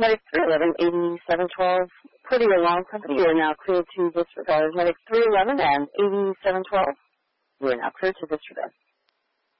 Medic 311, 8712, pretty alarm company, you are now cleared to disregard. Medic 311 and 8712, you are now cleared to disregard.